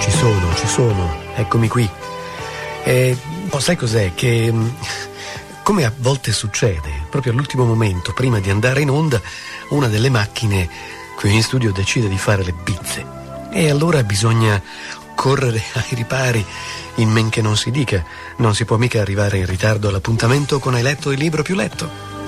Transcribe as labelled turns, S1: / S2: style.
S1: Ci sono, eccomi qui. Sai cos'è? Che come a volte succede, proprio all'ultimo momento, prima di andare in onda, una delle macchine qui in studio decide di fare le bizze. E allora bisogna correre ai ripari, in men che non si dica. Non si può mica arrivare in ritardo all'appuntamento con Hai letto il libro più letto.